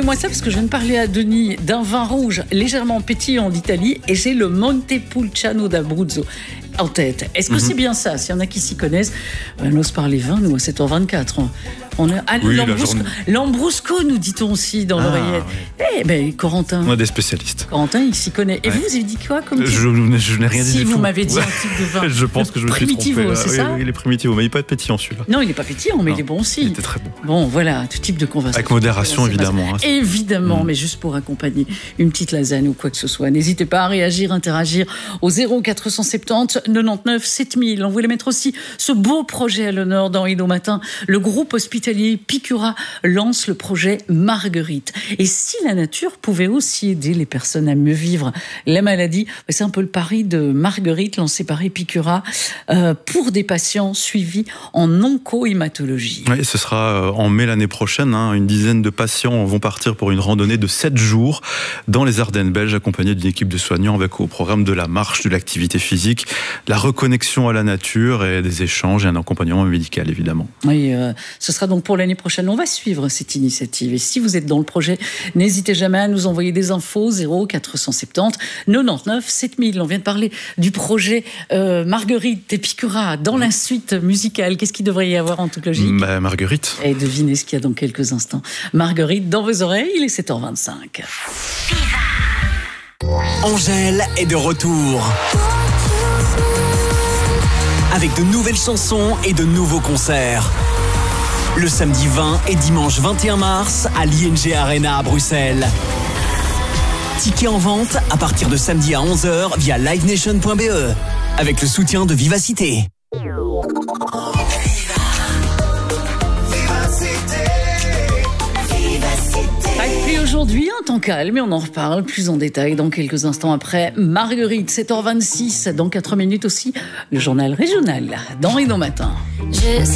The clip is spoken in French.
Donnez-moi ça parce que je viens de parler à Denis d'un vin rouge légèrement pétillant d'Italie et j'ai le Montepulciano d'Abruzzo en tête. Est-ce que c'est bien ça? S'il y en a qui s'y connaissent, on ose parler vin, nous, à 7h24. On a Lambrusco, nous dit-on aussi dans l'oreillette. Oui. Eh ben, Corentin. On a des spécialistes. Corentin, il s'y connaît. Et vous avez dit quoi comme type? Je n'ai rien dit du tout. Si vous m'avez dit un type de vin. Je pense que je me suis trompé. Primitivo, c'est ça? Oui, il est primitivo, mais il n'est pas pétillant celui-là. Non, il n'est pas pétillant, mais il est bon aussi. Il était très bon. Bon, voilà, tout type de conversation. Avec modération, évidemment. Évidemment, mais juste pour accompagner une petite lasagne ou quoi que ce soit. N'hésitez pas à réagir, interagir au 0470 99 7000. On voulait mettre aussi ce beau projet à l'honneur dans Hello Matin. Le groupe hospitalier Picura lance le projet Marguerite. Et si la nature pouvait aussi aider les personnes à mieux vivre la maladie, c'est un peu le pari de Marguerite lancé par Epicura pour des patients suivis en oncohématologie. Oui, ce sera en mai l'année prochaine. Une dizaine de patients vont partir pour une randonnée de 7 jours dans les Ardennes belges, accompagnés d'une équipe de soignants avec au programme de la marche, de l'activité physique, la reconnexion à la nature et des échanges et un accompagnement médical, évidemment. Oui, ce sera donc pour l'année prochaine. On va suivre cette initiative. Et si vous êtes dans le projet, n'hésitez jamais à nous envoyer des infos 0470 99 7000. On vient de parler du projet Marguerite Epicura. Dans la suite musicale, qu'est-ce qu'il devrait y avoir en toute logique? Marguerite. Et devinez ce qu'il y a dans quelques instants. Marguerite, dans vos oreilles, il est 7h25. Angèle est de retour. Avec de nouvelles chansons et de nouveaux concerts. Le samedi 20 et dimanche 21 mars à l'ING Arena à Bruxelles. Tickets en vente à partir de samedi à 11h via livenation.be avec le soutien de Vivacité. Et puis aujourd'hui, un temps calme et on en reparle plus en détail dans quelques instants après Marguerite, 7h26, dans 4 minutes aussi, le journal régional dans Hello Matin.